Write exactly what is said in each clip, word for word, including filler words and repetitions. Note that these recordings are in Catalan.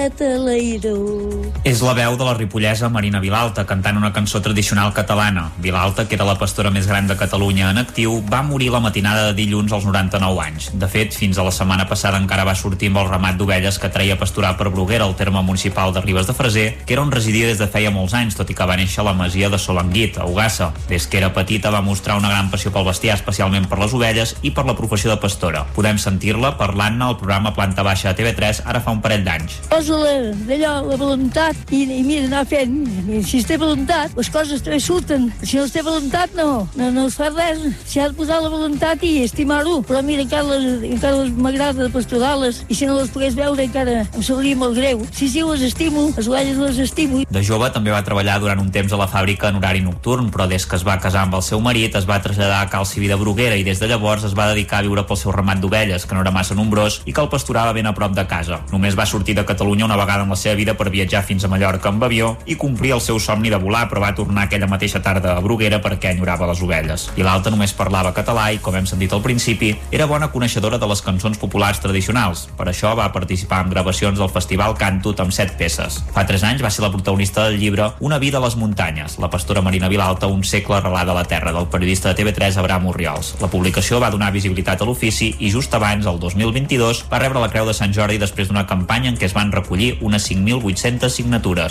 catalairo. És la veu de la ripollesa Marina Vilalta cantant una cançó tradicional catalana. Vilalta, que era la pastora més gran de Catalunya en actiu, va morir la matinada de dilluns als noranta-nou anys. De fet, fins a la setmana passada encara va sortir amb el ramat d'ovelles que treia a pasturar per Bruguera, al terme municipal de Ribes de Freser, que era on residia des de feia molts anys, tot i que va néixer a la masia de Solanguit, a Ogassa. Des que era petita va mostrar una gran passió pel bestiar, especialment per les ovelles i per la professió de pastora. Podem sentir-la parlant-ne al programa Planta Baixa de T V tres ara fa un parell d'anys. Posa-la d'allò, la voluntat, i, i mira, anar fent. I si es té voluntat, les coses també surten. Si no es té voluntat, no, no, no es fa res. S'ha de posar la voluntat i estimar-ho. Però mira, encara, les, encara les m'agrada de pasturar-les, i si no les pogués veure encara em sabria molt greu. Sí, sí, les estimo, les ovelles les estimo. De jove també va treballar durant un temps a la fàbrica en horari nocturn, però des que es va casar amb el seu marit es va traslladar a Cal Civí de Bruguera i des de llavors es va dedicar a viure pel seu ramat d'ovelles, que no era massa nombrós i que el pasturava ben a prop de casa. Només va sortir de Catalunya una vegada en la seva vida per viatjar fins a Mallorca amb avió i complir el seu somni de volar, però va tornar aquella mateixa tarda a Bruguera perquè enyorava les ovelles. I l'altra només parlava català i, com hem sentit al principi, era bona coneixedora de les cançons populars tradicionals. Per això va participar en gravacions del Festival Cantut amb set peces. Fa tres anys va ser la protagonista del llibre Una vida a les muntanyes, la pastora Marina Vilalta, un segle arrelada a la terra, del periodista de T V tres Abraham Orriols. La publicació va donar visibilitat a l'ofici i just abans, el dos mil vint-i-dos, va rebre la Creu de Sant Jordi després d'una campanya en què es van recollir unes cinc mil vuit-centes signatures.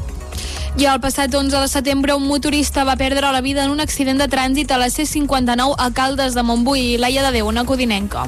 I el passat onze de setembre un motorista va perdre la vida en un accident de trànsit a la C cinquanta-nou a Caldes de Montbui. Laia de Déu, una codinenca.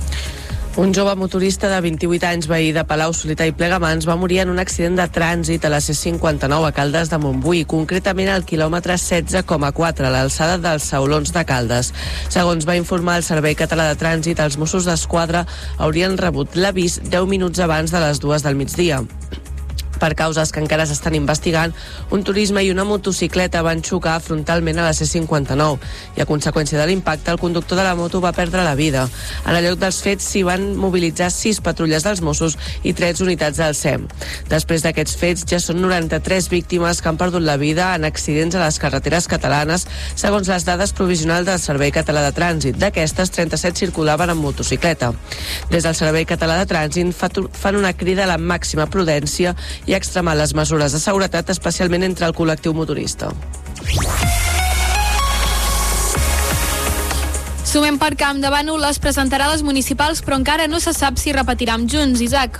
Un jove motorista de vint-i-vuit anys, veí de Palau Solità i Plegamans, va morir en un accident de trànsit a la C cinquanta-nou a Caldes de Montbui, concretament al quilòmetre setze coma quatre, a l'alçada dels Saulons de Caldes. Segons va informar el Servei Català de Trànsit, els Mossos d'Esquadra haurien rebut l'avís deu minuts abans de les dues del migdia. Per causes que encara s'estan investigant, un turisme i una motocicleta van xocar frontalment a la C cinquanta-nou i a conseqüència de l'impacte el conductor de la moto va perdre la vida. En el lloc dels fets s'hi van mobilitzar sis patrulles dels Mossos i tres unitats del S E M. Després d'aquests fets ja són noranta-tres víctimes que han perdut la vida en accidents a les carreteres catalanes, segons les dades provisionals del Servei Català de Trànsit. D'aquestes, trenta-set circulaven en motocicleta. Des del Servei Català de Trànsit fan una crida a la màxima prudència i a extremar les mesures de seguretat, especialment entre el col·lectiu motorista. Sumem per Camp de Bànol les presentarà a les municipals, però encara no se sap si repetirà amb Junts. Isaac.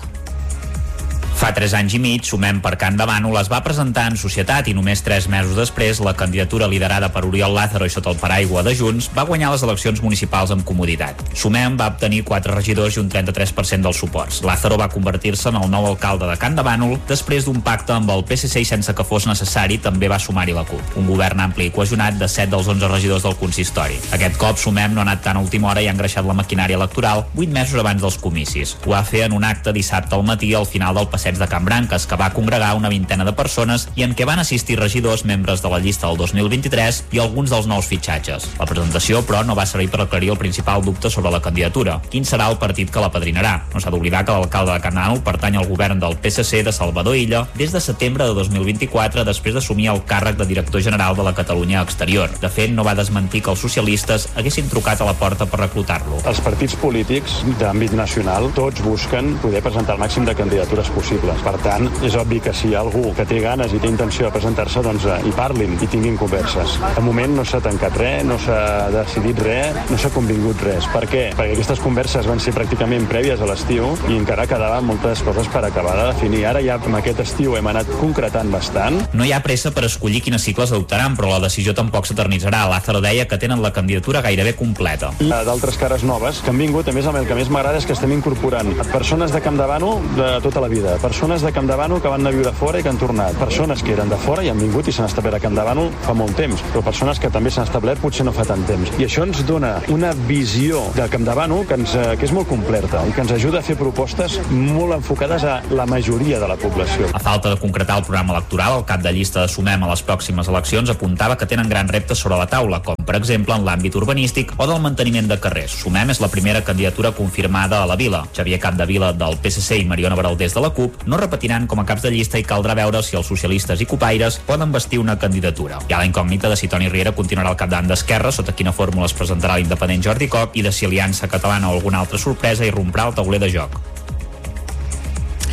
Fa tres anys i mig, Sumem per Camp de Bànol es va presentar en societat i només tres mesos després la candidatura liderada per Oriol Lázaro i sota el paraigua de Junts va guanyar les eleccions municipals amb comoditat. Sumem va obtenir quatre regidors i un trenta-tres per cent dels suports. Lázaro va convertir-se en el nou alcalde de Camp de Bànol després d'un pacte amb el P S C i sense que fos necessari també va sumar-hi la CUP. Un govern ampli i cohesionat de set dels onze regidors del consistori. Aquest cop Sumem no ha anat tan a última hora i ha engreixat la maquinària electoral vuit mesos abans dels comicis. Ho va fer en un acte dissabte al matí al final del passeig de Can Branques, que va congregar una vintena de persones i en què van assistir regidors, membres de la llista del dos mil vint-i-tres i alguns dels nous fitxatges. La presentació, però, no va servir per aclarir el principal dubte sobre la candidatura. Quin serà el partit que la padrinarà? No s'ha d'oblidar que l'alcalde de Can Bànol pertany al govern del P S C de Salvador Illa des de setembre de dos mil vint-i-quatre, després d'assumir el càrrec de director general de la Catalunya Exterior. De fet, no va desmentir que els socialistes haguessin trucat a la porta per reclutar-lo. Els partits polítics d'àmbit nacional tots busquen poder presentar el màxim de candidatures possibles. Per tant, és obvi que si hi ha algú que té ganes i té intenció de presentar-se, doncs eh, hi parlin i tinguin converses. De moment no s'ha tancat res, no s'ha decidit res, no s'ha convingut res. Per què? Perquè aquestes converses van ser pràcticament prèvies a l'estiu i encara quedaven moltes coses per acabar de definir. Ara ja amb aquest estiu hem anat concretant bastant. No hi ha pressa per escollir quines cicles adoptaran, però la decisió tampoc s'eternitzarà. Lázaro deia que tenen la candidatura gairebé completa. Hi ha d'altres cares noves que han vingut, a més, amb el que més m'agrada és que estem incorporant persones de Camp de Bànol de tota la vida, persones de Camp de Bànol que van anar a viure fora i que han tornat, persones que eren de fora i han vingut i s'han establert a Camp de Bànol fa molt temps, però persones que també s'han establert potser no fa tant temps. I això ens dona una visió de Camp de Bànol que, ens, que és molt completa i que ens ajuda a fer propostes molt enfocades a la majoria de la població. A falta de concretar el programa electoral, el cap de llista de Sumem a les pròximes eleccions apuntava que tenen grans reptes sobre la taula, com per exemple en l'àmbit urbanístic o del manteniment de carrers. Sumem és la primera candidatura confirmada a la vila. Xavier Capdevila del P S C i Mariona Baraldés de la CUP no repetiran com a caps de llista i caldrà veure si els socialistes i copaires poden vestir una candidatura. Hi ha la incògnita de si Toni Riera continuarà al capdavant d'Esquerra, sota quina fórmula es presentarà l'independent Jordi Coc i de si Aliança Catalana o alguna altra sorpresa irromprà al tauler de joc.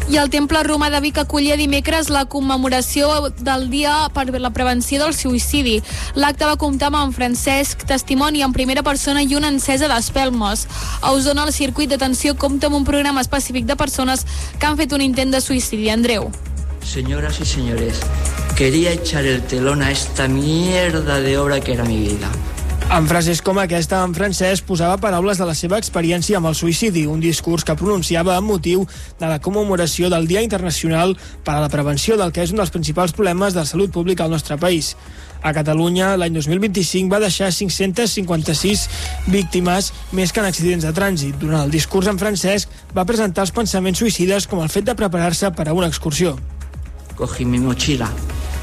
I el Temple Romà de Vic acollia dimecres la commemoració del Dia per la Prevenció del Suïcidi. L'acte va comptar amb en Francesc, testimoni en primera persona i una encesa d'espelmes. A Osona, el circuit d'atenció compta amb un programa específic de persones que han fet un intent de suïcidi. Andreu. Señoras y señores, quería echar el telón a esta mierda de obra que era mi vida. En frases com aquesta, en Francesc posava paraules de la seva experiència amb el suïcidi, un discurs que pronunciava amb motiu de la commemoració del Dia Internacional per a la Prevenció del que és un dels principals problemes de salut pública al nostre país. A Catalunya, l'any dos mil vint-i-cinc va deixar cinc-centes cinquanta-sis víctimes més que en accidents de trànsit. Durant el discurs, en Francesc va presentar els pensaments suïcides com el fet de preparar-se per a una excursió. Cogí mi mochila.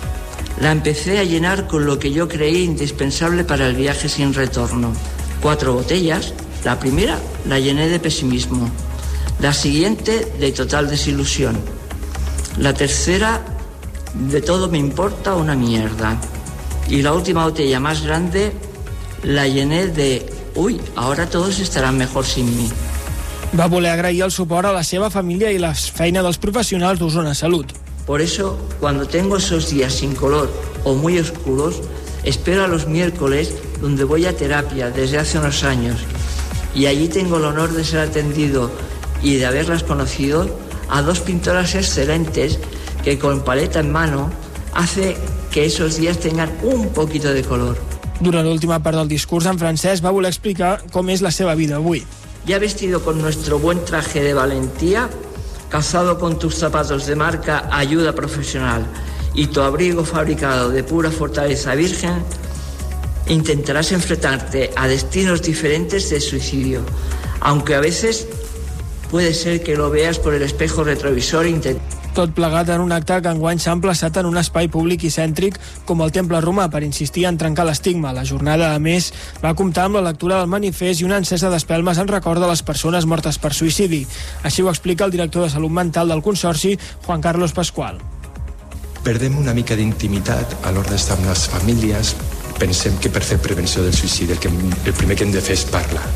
La empecé a llenar con lo que yo creí indispensable para el viaje sin retorno. Cuatro botellas. La primera la llené de pesimismo. La siguiente de total desilusión. La tercera de todo me importa una mierda. Y la última botella más grande la llené de uy, ahora todos estarán mejor sin mí. Va voler agrair el suport a la seva família i la feina dels professionals d'Osona Salut. Por eso, cuando tengo esos días sin color o muy oscuros, espero a los miércoles, donde voy a terapia desde hace unos años, y allí tengo el honor de ser atendido y de haberlas conocido a dos pintoras excelentes que con paleta en mano hace que esos días tengan un poquito de color. Durant l'última part del discurs, en Francesc va voler explicar com és la seva vida avui. Ya vestido con nuestro buen traje de valentía, calzado con tus zapatos de marca Ayuda Profesional y tu abrigo fabricado de pura fortaleza virgen, intentarás enfrentarte a destinos diferentes de suicidio, aunque a veces puede ser que lo veas por el espejo retrovisor e intentes... Tot plegat en un acte que enguany s'ha emplaçat en un espai públic i cèntric com el Temple Romà per insistir en trencar l'estigma. La jornada, a més, va comptar amb la lectura del manifest i una encesa d'espelmes en record de les persones mortes per suïcidi. Així ho explica el director de Salut Mental del Consorci, Juan Carlos Pascual. Perdem una mica d'intimitat a l'hora d'estar amb les famílies. Pensem que per fer prevenció del suïcidi el, que, el primer que hem de fer és parlar.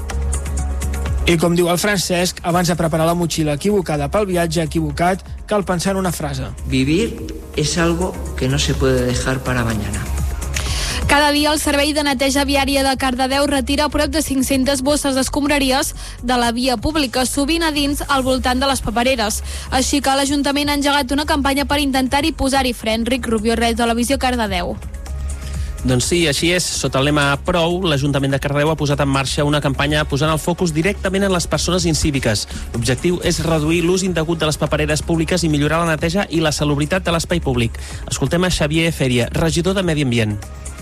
I com diu el Francesc, abans de preparar la motxilla equivocada pel viatge equivocat, cal pensar en una frase. Vivir es algo que no se puede dejar para mañana. Cada dia el Servei de Neteja Viària de Cardedeu retira prop de cinc-centes bosses d'escombraries de la via pública, sovint a dins al voltant de les papereres. Així que l'Ajuntament ha engegat una campanya per intentar-hi posar-hi fre. Enric Rubio, Red Televisió, Cardedeu. Doncs sí, així és. Sota el lema Prou, l'Ajuntament de Cardedeu ha posat en marxa una campanya posant el focus directament en les persones incíviques. L'objectiu és reduir l'ús indegut de les papereres públiques i millorar la neteja i la salubritat de l'espai públic. Escoltem a Xavier Fèria, regidor de Medi Ambient.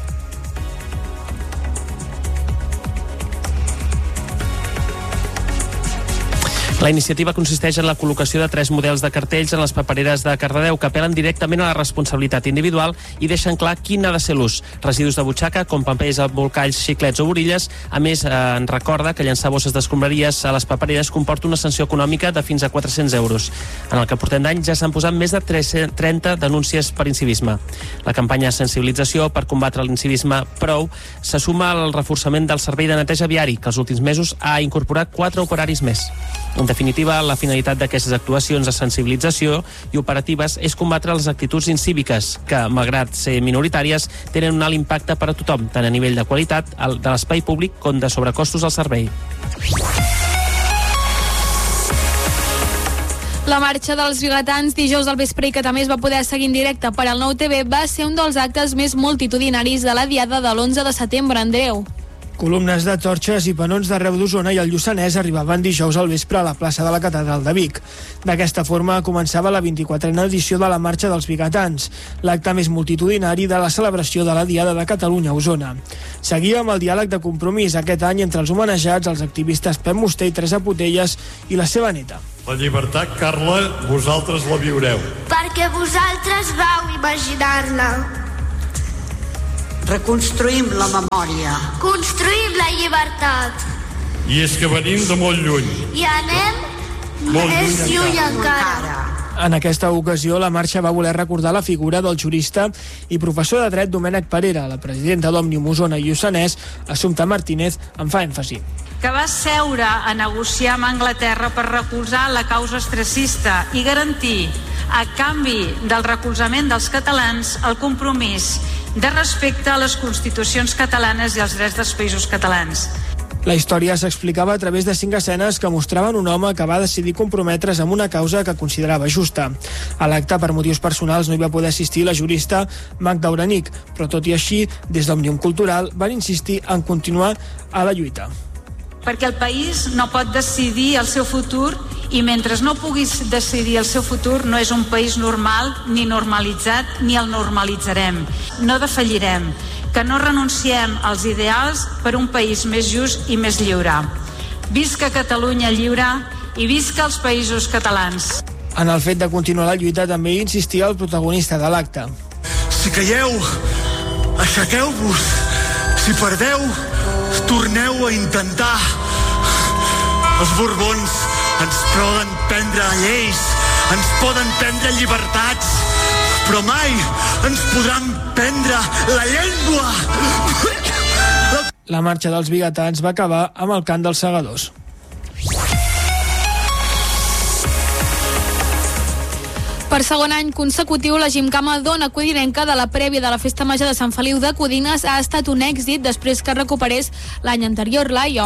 La iniciativa consisteix en la col·locació de tres models de cartells en les papereres de Cardedeu que apel·len directament a la responsabilitat individual i deixen clar quin ha de ser l'ús. Residus de butxaca, com papers, embolcalls, xiclets o borilles. A més, eh, en recorda que llançar bosses d'escombraries a les papereres comporta una sanció econòmica de fins a quatre-cents euros. En el que portem d'any ja s'han posat més de trenta denúncies per incivisme. La campanya de sensibilització per combatre l'incivisme Prou se suma al reforçament del servei de neteja viari, que els últims mesos ha incorporat quatre operaris més. En definitiva, la finalitat d'aquestes actuacions de sensibilització i operatives és combatre les actituds incíviques que, malgrat ser minoritàries, tenen un alt impacte per a tothom, tant a nivell de qualitat de l'espai públic com de sobrecostos al servei. La marxa dels vigatans dijous al vespre i que també es va poder seguir en directe per al Nou T V va ser un dels actes més multitudinaris de la diada de l'onze de setembre, Andreu. Columnes de torxes i penons d'arreu d'Osona i el Lluçanès arribaven dijous al vespre a la plaça de la Catedral de Vic. D'aquesta forma començava la vint-i-quatrena edició de la Marxa dels Vigatans, l'acte més multitudinari de la celebració de la Diada de Catalunya a Osona. Seguia amb el diàleg de compromís aquest any entre els homenatjats, els activistes Pep Musté i Teresa Potelles i la seva neta. La llibertat, Carla, vosaltres la viureu. Perquè vosaltres vau imaginar-la. Reconstruïm la memòria. Construïm la llibertat. I és que venim de molt lluny. I anem molt més lluny, lluny encara. encara. En aquesta ocasió, la marxa va voler recordar la figura del jurista i professor de dret Domènec Parera. La presidenta d'Òmnium Osona i Lluçanès, Assumpta Martínez, en fa èmfasi. Que va seure a negociar amb Anglaterra per recolzar la causa estracista i garantir, a canvi del recolzament dels catalans, el compromís de respecte a les constitucions catalanes i als drets dels països catalans. La història s'explicava a través de cinc escenes que mostraven un home que va decidir comprometre's amb una causa que considerava justa. A l'acte, per motius personals, no hi va poder assistir la jurista Magda Uranic, però tot i així, des d'Òmnium Cultural van insistir en continuar a la lluita. Perquè el país no pot decidir el seu futur i mentre no puguis decidir el seu futur no és un país normal ni normalitzat ni el normalitzarem. No defallirem. Que no renunciem als ideals per un país més just i més lliure. Visca Catalunya lliure i visca els països catalans. En el fet de continuar la lluita també hi insistia el protagonista de l'acte. Si calleu, aixequeu-vos. Si perdeu, torneu a intentar. Els Borbons ens poden prendre lleis, ens poden prendre llibertats, però mai ens podran prendre la llengua. La marxa dels biguetans va acabar amb el cant dels segadors. Per segon any consecutiu, la Gimcama Dona Codinenca de la prèvia de la Festa Major de Sant Feliu de Codines ha estat un èxit després que recuperés l'any anterior, Laia.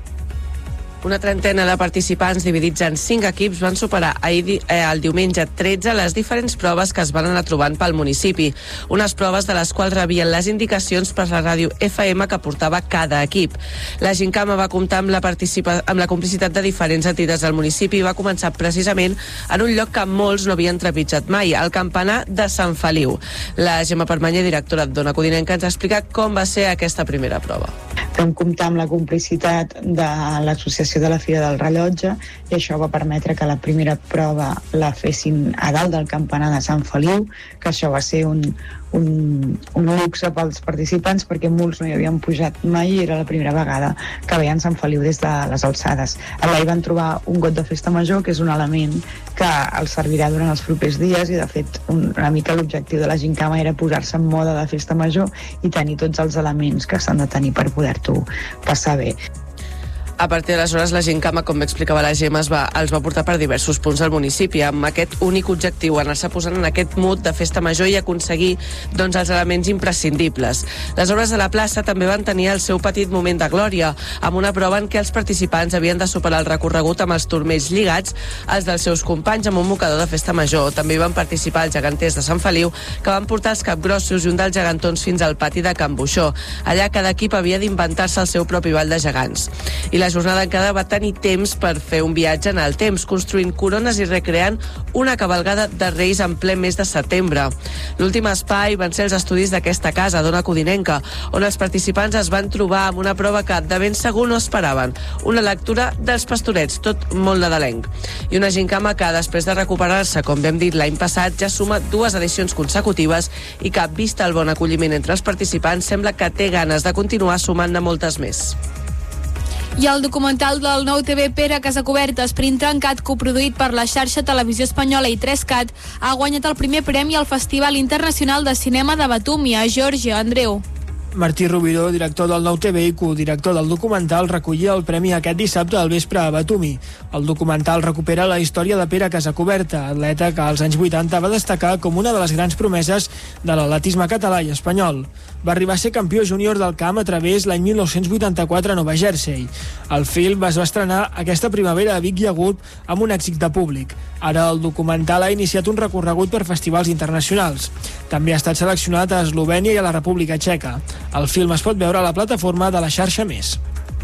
Una trentena de participants dividits en cinc equips van superar ahir, eh, el diumenge tretze les diferents proves que es van anar trobant pel municipi. Unes proves de les quals rebien les indicacions per la ràdio F M que portava cada equip. La Gimcama va comptar amb la, participa amb la complicitat de diferents entitats del municipi i va començar precisament en un lloc que molts no havien trepitjat mai, el campanar de Sant Feliu. La Gemma Permanyer, directora de Dona Codinenca, ens explica com va ser aquesta primera prova. Vam comptar amb la complicitat de l'associació de la Fira del Rellotge i això va permetre que la primera prova la fessin a dalt del campanar de Sant Feliu, que això va ser un, un, un luxe pels participants perquè molts no hi havien pujat mai i era la primera vegada que veien Sant Feliu des de les alçades. Allà hi van trobar un got de festa major, que és un element que els servirà durant els propers dies i de fet una mica l'objectiu de la Gimcama era posar-se en moda de festa major i tenir tots els elements que s'han de tenir per poder-t'ho passar bé. A partir d'aleshores, la Gimcama, com explicava la Gemma, es va, els va portar per diversos punts del municipi, amb aquest únic objectiu, anar-se posant en aquest mood de festa major i aconseguir doncs, els elements imprescindibles. Les obres de la plaça també van tenir el seu petit moment de glòria, amb una prova en què els participants havien de superar el recorregut amb els turmells lligats als dels seus companys amb un mocador de festa major. També hi van participar els geganters de Sant Feliu, que van portar els capgrossos i un dels gegantons fins al pati de Can Buixó. Allà cada equip havia d'inventar-se el seu propi ball de gegants. I la jornada encara va tenir temps per fer un viatge en el temps, construint corones i recreant una cavalgada de Reis en ple mes de setembre. L'últim espai van ser els estudis d'aquesta casa, Dona Codinenca, on els participants es van trobar amb una prova que de ben segur no esperaven, una lectura dels Pastorets, tot molt nadalenc. I una Gimcama que, després de recuperar-se, com vam dit l'any passat, ja suma dues edicions consecutives i que, vista el bon acolliment entre els participants, sembla que té ganes de continuar sumant-ne moltes més. I el documental del Nou T V Pere Casacoberta, Sprint Trencat, coproduït per la xarxa Televisió Espanyola i tres cat, ha guanyat el primer premi al Festival Internacional de Cinema de Batumi, a Geòrgia. Andreu. Martí Rubiró, director del Nou T V i codirector del documental, recollia el premi aquest dissabte al vespre a Batumi. El documental recupera la història de Pere Casacoberta, atleta que als anys vuitanta va destacar com una de les grans promeses de l'atletisme català i espanyol. Va arribar a ser campió júnior del camp a través l'any mil nou-cents vuitanta-quatre a Nova Jersey. El film es va estrenar aquesta primavera a Vic i a Gurb amb un èxit de públic. Ara el documental ha iniciat un recorregut per festivals internacionals. També ha estat seleccionat a Eslovènia i a la República Txeca. El film es pot veure a la plataforma de la xarxa Més.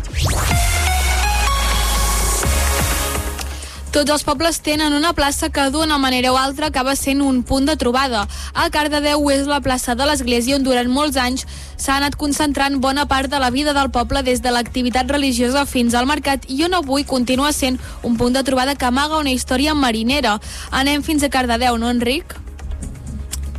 Tots els pobles tenen una plaça que d'una manera o altra acaba sent un punt de trobada. A Cardedeu és la plaça de l'Església on durant molts anys s'ha anat concentrant bona part de la vida del poble des de l'activitat religiosa fins al mercat i on avui continua sent un punt de trobada que amaga una història marinera. Anem fins a Cardedeu, no, Enric?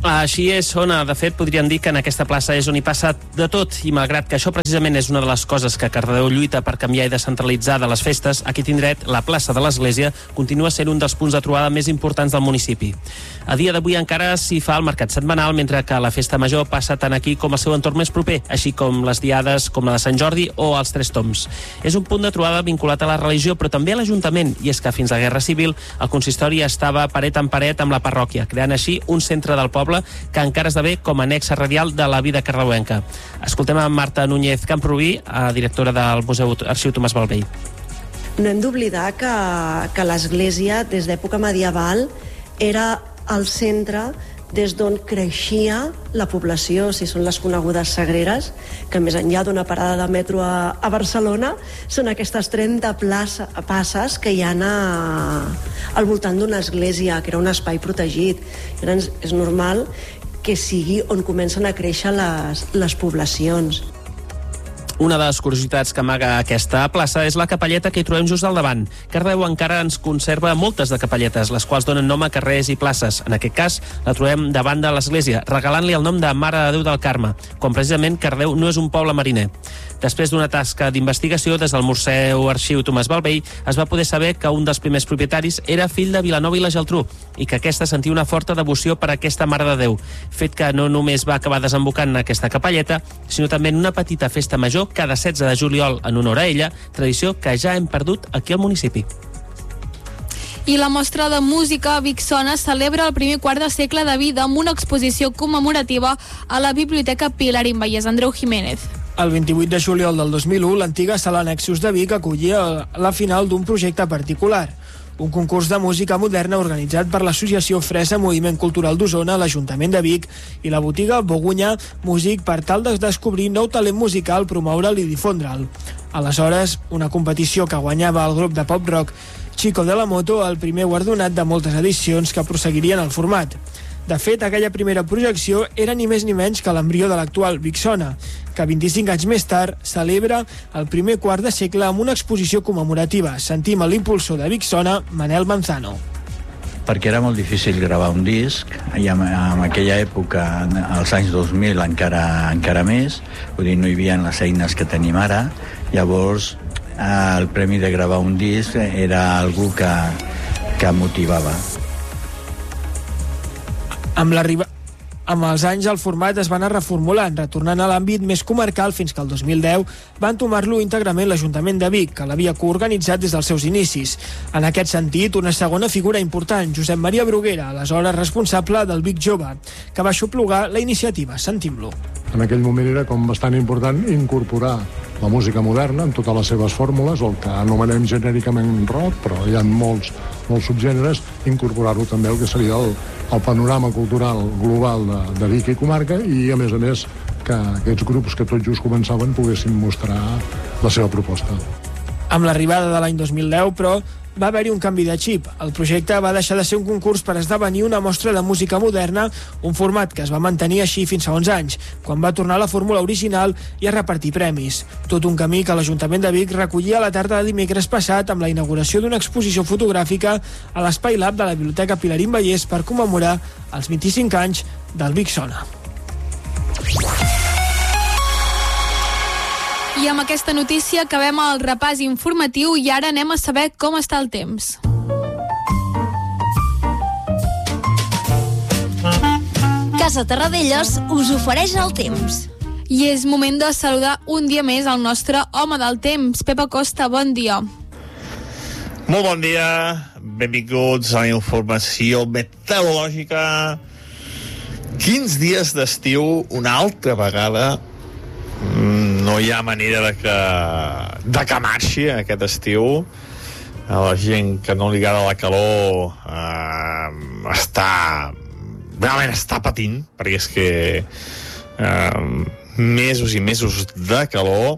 Així és, Ona. De fet, podríem dir que en aquesta plaça és on hi passa de tot, i malgrat que això precisament és una de les coses que Cardedeu lluita per canviar i descentralitzar de les festes, aquest indret, la plaça de l'Església, continua sent un dels punts de trobada més importants del municipi. A dia d'avui encara s'hi fa el mercat setmanal, mentre que la festa major passa tant aquí com al seu entorn més proper, així com les diades com la de Sant Jordi o els Tres Tombs. És un punt de trobada vinculat a la religió, però també a l'Ajuntament, i és que fins a la Guerra Civil el consistori estava paret en paret amb la parròquia, creant així un centre del poble que encara esdevé com a nexe radial de la vida cardeuenca. Escoltem a Marta Núñez Camprubí, directora del Museu Arxiu Tomàs Balvell. No hem d'oblidar que, que l'Església, des d'època medieval, era el centre des d'on creixia la població, si són les conegudes sagreres, que més enllà d'una parada de metro a, a Barcelona, són aquestes trenta plaça, passes que hi ha a, al voltant d'una església, que era un espai protegit. Llavors, és normal que sigui on comencen a créixer les, les poblacions. Una de les curiositats que amaga aquesta plaça és la capelleta que hi trobem just al davant. Cardedeu encara ens conserva moltes de capelletes, les quals donen nom a carrers i places. En aquest cas, la trobem davant de l'església, regalant-li el nom de Mare de Déu del Carme, quan precisament Cardedeu no és un poble mariner. Després d'una tasca d'investigació, des del Museu Arxiu Tomàs Balvell es va poder saber que un dels primers propietaris era fill de Vilanova i la Geltrú i que aquesta sentia una forta devoció per a aquesta Mare de Déu, fet que no només va acabar desembocant en aquesta capelleta, sinó també en una petita festa major cada setze de juliol en honor a ella, tradició que ja hem perdut aquí al municipi. I la mostra de música Vic Sona celebra el primer quart de segle de vida amb una exposició commemorativa a la Biblioteca Pilarín Vallès. Andreu Jiménez. El vint-i-vuit de juliol del dos mil u, l'antiga sala Nexus de Vic acollia la final d'un projecte particular, un concurs de música moderna organitzat per l'Associació Fresa Moviment Cultural d'Osona, l'Ajuntament de Vic i la botiga Bogunyà Músic per tal de descobrir nou talent musical, promoure'l i difondre'l. Aleshores, una competició que guanyava el grup de pop-rock Chico de la Moto, el primer guardonat de moltes edicions que prosseguirien el format. De fet, aquella primera projecció era ni més ni menys que l'embrió de l'actual Vic Sona, que vint-i-cinc anys més tard celebra el primer quart de segle amb una exposició commemorativa. Sentim a l'impulsor de Vic Sona, Manel Manzano. Perquè era molt difícil gravar un disc, i en, en aquella època, als anys dos mil, encara, encara més, vull dir, no hi havia les eines que tenim ara, llavors el premi de gravar un disc era algú que, que motivava. Amb l'arribada Amb els anys el format es va anar reformulant, retornant a l'àmbit més comarcal fins que el dos mil deu va entomar-lo íntegrament l'Ajuntament de Vic, que l'havia coorganitzat des dels seus inicis. En aquest sentit, una segona figura important, Josep Maria Bruguera, aleshores responsable del Vic Jove, que va aixoplugar la iniciativa. Sentim-lo. En aquell moment era com bastant important incorporar la música moderna en totes les seves fórmules, el que anomenem genèricament rock, però hi ha molts, molts subgèneres, incorporar-lo també el que seria el, el panorama cultural global de, de Vic i comarca, i a més a més que aquests grups que tot just començaven poguessin mostrar la seva proposta. Amb l'arribada de l'any dos mil deu, però, va haver-hi un canvi de xip. El projecte va deixar de ser un concurs per esdevenir una mostra de música moderna, un format que es va mantenir així fins fa onze anys, quan va tornar a la fórmula original i a repartir premis. Tot un camí que l'Ajuntament de Vic recollia a la tarda de dimecres passat amb la inauguració d'una exposició fotogràfica a l'Espai Lab de la Biblioteca Pilarín Vallès per commemorar els vint-i-cinc anys del Vic Sona. I amb aquesta notícia acabem el repàs informatiu i ara anem a saber com està el temps. Casa Terradellos us ofereix el temps. I és moment de saludar un dia més el nostre home del temps, Pep Acosta, bon dia. Molt bon dia, benvinguts a la informació meteorològica. quinze dies d'estiu, una altra vegada. No hi ha manera de que, de que marxi aquest estiu. A la gent que no li agrada la calor eh, està realment està patint, perquè és que eh, mesos i mesos de calor.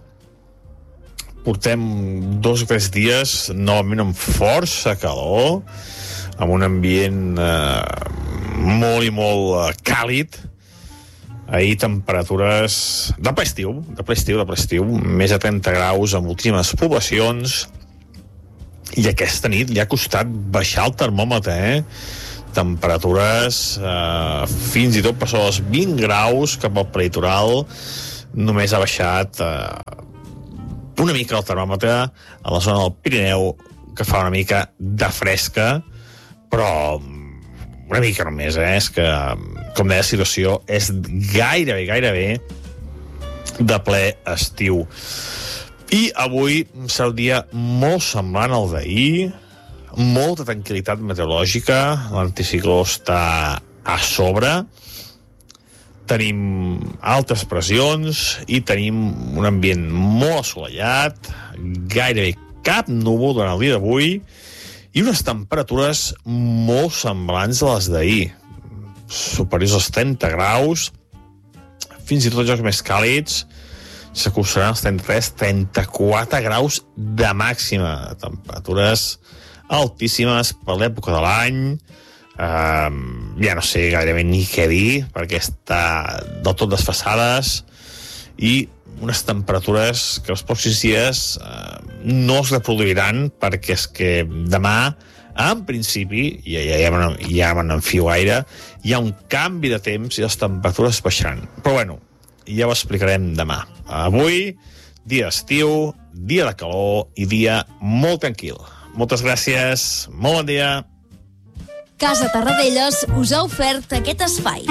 Portem dos o tres dies novament amb força calor, amb un ambient eh, molt i molt eh, càlid. Ahir temperatures de ple estiu, de ple estiu, de ple estiu, més de trenta graus en moltíssimes poblacions, i aquesta nit li ha costat baixar el termòmetre, eh? temperatures eh, fins i tot per sobre els vint graus cap al peritoral. Només ha baixat eh, una mica el termòmetre a la zona del Pirineu, que fa una mica de fresca, però una mica només, eh? És que, com deia, la situació és gairebé, gairebé de ple estiu. I avui serà un dia molt semblant al d'ahir, molta tranquil·litat meteorològica, l'anticicló està a sobre, tenim altes pressions i tenim un ambient molt assolellat, gairebé cap núvol durant el dia d'avui i unes temperatures molt semblants a les d'ahir, superiors als trenta graus, fins i tot els jocs més càlids s'acostaran als trenta-tres trenta-quatre graus de màxima, temperatures altíssimes per l'època de l'any. Uh, ja no sé gairebé ni què dir, perquè està del tot desfasades i unes temperatures que els pròxims dies uh, no es reproduiran, perquè és que demà, en principi, ja, ja, ja, ja me n'enfio gaire, hi ha un canvi de temps i les temperatures baixaran. Però bueno, ja ho explicarem demà. Avui, dia d'estiu, dia de calor i dia molt tranquil. Moltes gràcies, molt bon dia. Casa Tarradellas us ha ofert aquest espai.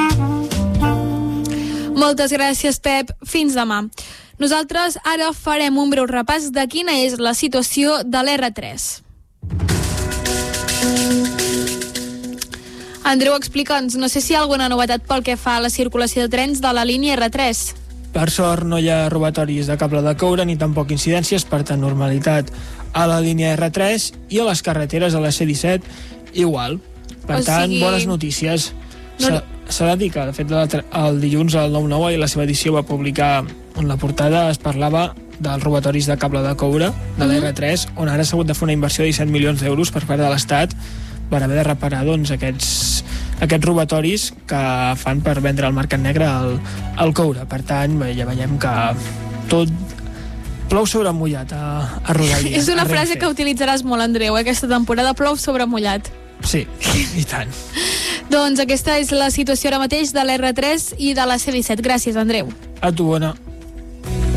Moltes gràcies, Pep. Fins demà. Nosaltres ara farem un breu repàs de quina és la situació de l'erre tres. Andreu, explica'ns, no sé si hi ha alguna novetat pel que fa a la circulació de trens de la línia erre tres. Per sort no hi ha robatoris de cable de coure ni tampoc incidències, per tant normalitat a la línia erre tres i a les carreteres a la ce disset igual. Per o tant, sigui... bones notícies. No... S'ha de dir que, de fet, el dilluns el nou nou i la seva edició va publicar en la portada, es parlava dels robatoris de cable de coure de l'erre tres, on ara s'ha hagut de fer una inversió de disset milions d'euros per part de l'Estat per haver de reparar doncs, aquests, aquests robatoris que fan per vendre al mercat negre el, el coure. Per tant, ja veiem que tot plou sobre mullat a, a Rodalies. És una frase que utilitzaràs molt, Andreu, eh? Aquesta temporada plou sobre mullat. Sí, i tant. Doncs aquesta és la situació ara mateix de l'erre tres i de la ce disset. Gràcies, Andreu. A tu, Ona.